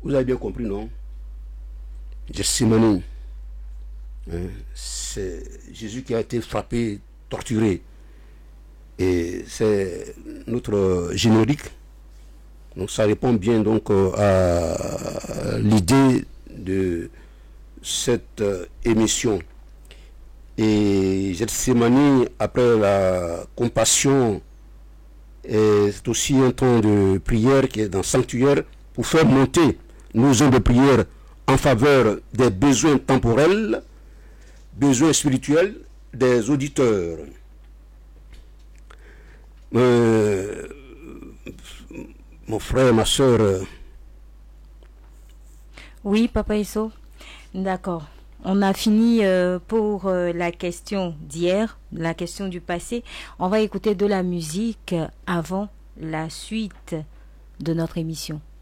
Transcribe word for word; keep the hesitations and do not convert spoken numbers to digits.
Vous avez bien compris, non? Gethsémani. Hein, c'est Jésus qui a été frappé, torturé. Et c'est notre générique. Donc ça répond bien donc à l'idée de cette émission. Et Gethsémani, après la compassion, c'est aussi un temps de prière qui est dans le sanctuaire pour faire monter nos hommes de prière en faveur des besoins temporels, besoins spirituels des auditeurs. Euh, mon frère, ma soeur. Oui, Papa Isso. D'accord. On a fini euh, pour euh, la question d'hier, la question du passé. On va écouter de la musique avant la suite de notre émission.